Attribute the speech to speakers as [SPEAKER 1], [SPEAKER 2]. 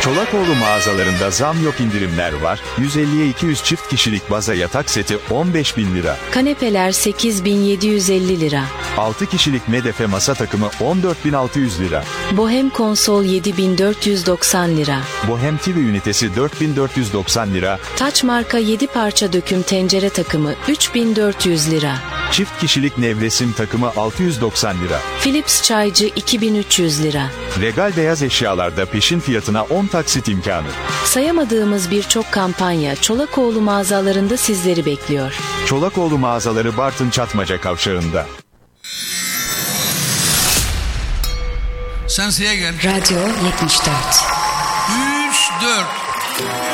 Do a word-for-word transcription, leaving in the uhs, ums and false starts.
[SPEAKER 1] Çolakoğlu mağazalarında zam yok, indirimler var. yüz elliye iki yüz çift kişilik baza yatak seti on beş bin lira.
[SPEAKER 2] Kanepeler sekiz bin yedi yüz elli lira.
[SPEAKER 1] altı kişilik medefe masa takımı on dört bin altı yüz lira.
[SPEAKER 2] Bohem konsol yedi bin dört yüz doksan lira.
[SPEAKER 1] Bohem T V ünitesi dört bin dört yüz doksan lira.
[SPEAKER 2] Taç marka yedi parça döküm tencere takımı üç bin dört yüz lira.
[SPEAKER 1] Çift kişilik nevresim takımı altı yüz doksan lira.
[SPEAKER 2] Philips çaycı iki bin üç yüz lira.
[SPEAKER 1] Regal beyaz eşyalarda peşin fiyatına on taksit imkanı.
[SPEAKER 2] Sayamadığımız birçok kampanya Çolakoğlu mağazalarında sizleri bekliyor.
[SPEAKER 1] Çolakoğlu mağazaları Bartın Çatmaca kavşağında.
[SPEAKER 3] Sensiye gel.
[SPEAKER 2] Radyo yetmiş dört.
[SPEAKER 3] üç dört